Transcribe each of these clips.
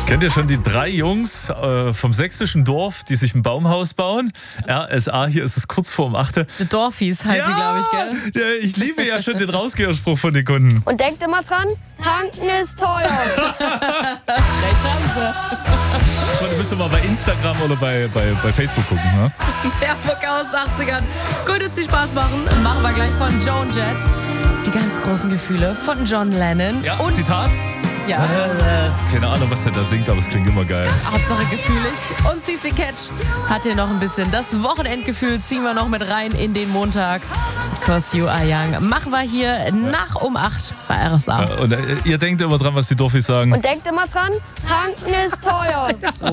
Kennt ihr schon die 3 Jungs vom sächsischen Dorf, die sich ein Baumhaus bauen? RSA, hier ist es kurz vor 8. Die Dorfies heißt sie, glaube ich, gell? Ja, ich liebe ja schon den Rausgeherspruch von den Kunden. Und denkt immer dran, tanken ist teuer. Recht haben sie. Du müsst mal bei Instagram oder bei Facebook gucken. Ne? Werbung aus den 80ern. Gut, jetzt viel Spaß machen. Machen wir gleich von Joan Jett. Die ganz großen Gefühle von John Lennon. Ja, und Zitat? Ja. Keine Ahnung, was der da singt, aber es klingt immer geil. Hauptsache gefühlig. Und CC Catch hat hier noch ein bisschen das Wochenendgefühl. Ziehen wir noch mit rein in den Montag. 'Cause you are young. Machen wir hier nach um 8 bei RSA. Und ihr denkt immer dran, was die Dorfis sagen. Und denkt immer dran, tanken ist teuer.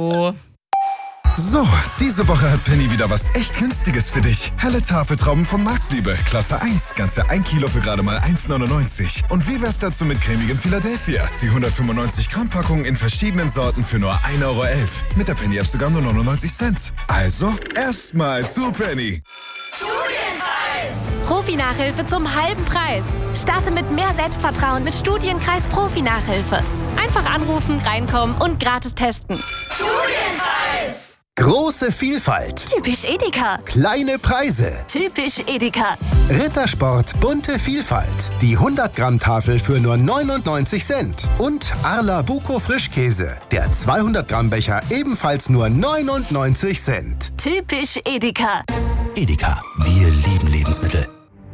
So, diese Woche hat Penny wieder was echt Günstiges für dich. Helle Tafeltrauben von Marktliebe, Klasse 1, ganze 1 Kilo für gerade mal 1,99. Und wie wär's dazu mit cremigem Philadelphia? Die 195 Gramm Packung in verschiedenen Sorten für nur 1,11 Euro. Mit der Penny-App sogar nur 99 Cent. Also, erstmal zu Penny. Studienkreis! Profi-Nachhilfe zum halben Preis. Starte mit mehr Selbstvertrauen mit Studienkreis Profi-Nachhilfe. Einfach anrufen, reinkommen und gratis testen. Studienkreis! Große Vielfalt. Typisch Edeka. Kleine Preise. Typisch Edeka. Rittersport, bunte Vielfalt. Die 100-Gramm-Tafel für nur 99 Cent. Und Arla Buko Frischkäse. Der 200-Gramm-Becher ebenfalls nur 99 Cent. Typisch Edeka. Edeka, wir lieben Lebensmittel.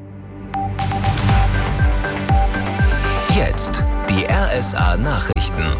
Jetzt die RSA-Nachrichten.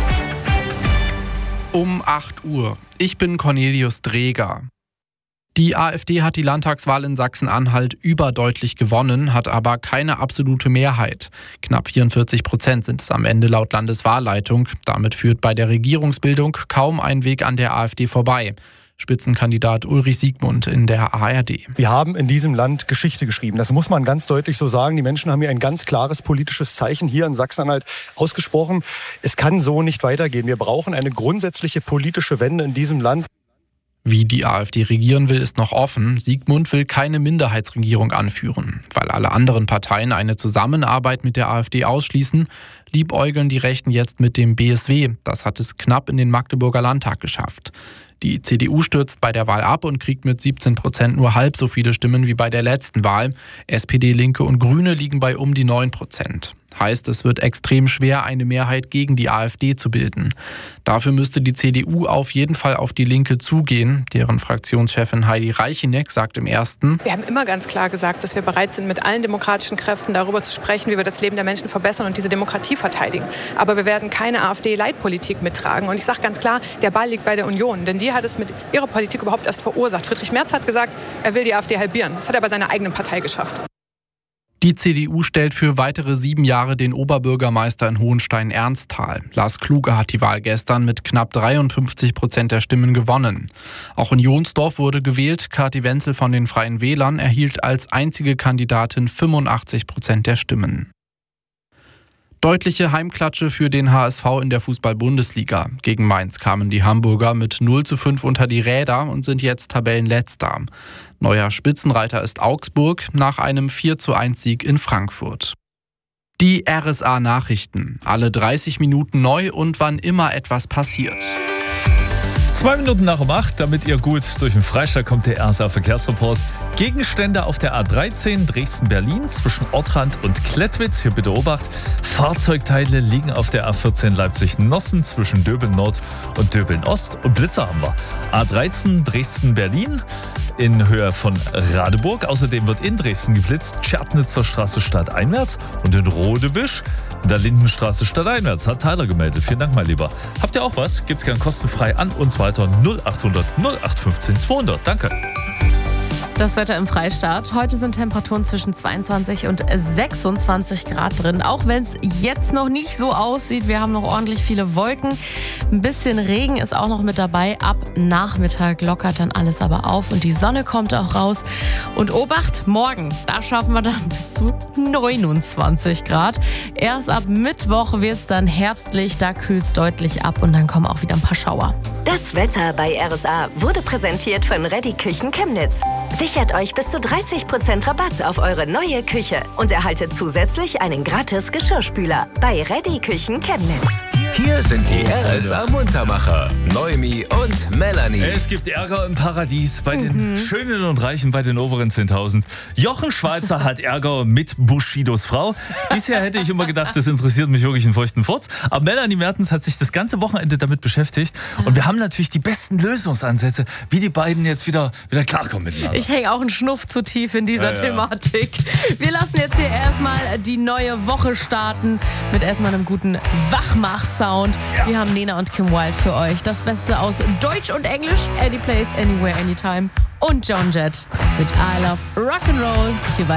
Um 8 Uhr. Ich bin Cornelius Dreger. Die AfD hat die Landtagswahl in Sachsen-Anhalt überdeutlich gewonnen, hat aber keine absolute Mehrheit. Knapp 44% sind es am Ende laut Landeswahlleitung. Damit führt bei der Regierungsbildung kaum ein Weg an der AfD vorbei. Spitzenkandidat Ulrich Siegmund in der ARD. Wir haben in diesem Land Geschichte geschrieben. Das muss man ganz deutlich so sagen. Die Menschen haben hier ein ganz klares politisches Zeichen hier in Sachsen-Anhalt ausgesprochen. Es kann so nicht weitergehen. Wir brauchen eine grundsätzliche politische Wende in diesem Land. Wie die AfD regieren will, ist noch offen. Siegmund will keine Minderheitsregierung anführen. Weil alle anderen Parteien eine Zusammenarbeit mit der AfD ausschließen, liebäugeln die Rechten jetzt mit dem BSW. Das hat es knapp in den Magdeburger Landtag geschafft. Die CDU stürzt bei der Wahl ab und kriegt mit 17% nur halb so viele Stimmen wie bei der letzten Wahl. SPD, Linke und Grüne liegen bei um die 9%. Heißt, es wird extrem schwer, eine Mehrheit gegen die AfD zu bilden. Dafür müsste die CDU auf jeden Fall auf die Linke zugehen. Deren Fraktionschefin Heidi Reicheneck sagt im Ersten: Wir haben immer ganz klar gesagt, dass wir bereit sind, mit allen demokratischen Kräften darüber zu sprechen, wie wir das Leben der Menschen verbessern und diese Demokratie verteidigen. Aber wir werden keine AfD-Leitpolitik mittragen. Und ich sage ganz klar, der Ball liegt bei der Union. Denn die hat es mit ihrer Politik überhaupt erst verursacht. Friedrich Merz hat gesagt, er will die AfD halbieren. Das hat er bei seiner eigenen Partei geschafft. Die CDU stellt für weitere 7 Jahre den Oberbürgermeister in Hohenstein-Ernsthal. Lars Kluge hat die Wahl gestern mit knapp 53% der Stimmen gewonnen. Auch in Jonsdorf wurde gewählt. Kathi Wenzel von den Freien Wählern erhielt als einzige Kandidatin 85% der Stimmen. Deutliche Heimklatsche für den HSV in der Fußball-Bundesliga. Gegen Mainz kamen die Hamburger mit 0:5 unter die Räder und sind jetzt Tabellenletzter. Neuer Spitzenreiter ist Augsburg nach einem 4:1-Sieg in Frankfurt. Die RSA-Nachrichten. Alle 30 Minuten neu und wann immer etwas passiert. 2 Minuten nach um 8, damit ihr gut durch den Freistaat kommt, der RSA-Verkehrsreport. Gegenstände auf der A13 Dresden-Berlin zwischen Ortrand und Klettwitz. Hier bitte Obacht. Fahrzeugteile liegen auf der A14 Leipzig-Nossen zwischen Döbeln-Nord und Döbeln-Ost. Und Blitzer haben wir. A13 Dresden-Berlin in Höhe von Radeburg. Außerdem wird in Dresden geblitzt. Tschernitzer Straße stadteinwärts und in Rodebisch in der Lindenstraße stadteinwärts. Hat Tyler gemeldet. Vielen Dank, mein Lieber. Habt ihr auch was? Gibt's gern kostenfrei an uns weiter. 0800 0815 200. Danke. Das Wetter im Freistaat. Heute sind Temperaturen zwischen 22 und 26 Grad drin. Auch wenn es jetzt noch nicht so aussieht. Wir haben noch ordentlich viele Wolken. Ein bisschen Regen ist auch noch mit dabei. Ab Nachmittag lockert dann alles aber auf und die Sonne kommt auch raus. Und Obacht, morgen, da schaffen wir dann bis zu 29 Grad. Erst ab Mittwoch wird es dann herbstlich. Da kühlt es deutlich ab und dann kommen auch wieder ein paar Schauer. Das Wetter bei RSA wurde präsentiert von Reddy Küchen Chemnitz. Sichert euch bis zu 30% Rabatt auf eure neue Küche und erhaltet zusätzlich einen gratis Geschirrspüler bei Reddy Küchen Chemnitz. Hier sind die RSA Muntermacher, Noemi und Melanie. Es gibt Ärger im Paradies bei den Schönen und Reichen, bei den oberen 10.000. Jochen Schweizer hat Ärger mit Bushidos Frau. Bisher hätte ich immer gedacht, das interessiert mich wirklich einen feuchten Furz. Aber Melanie Mertens hat sich das ganze Wochenende damit beschäftigt. Und wir haben natürlich die besten Lösungsansätze, wie die beiden jetzt wieder klarkommen miteinander. Ich hänge auch einen Schnuff zu tief in dieser Thematik. Wir lassen jetzt hier erstmal die neue Woche starten mit erstmal einem guten Wachmach-Sound. Wir haben Nena und Kim Wilde für euch. Das Beste aus Deutsch und Englisch, Any Place, Anywhere, Anytime. Und John Jett mit I Love Rock'n'Roll hier bei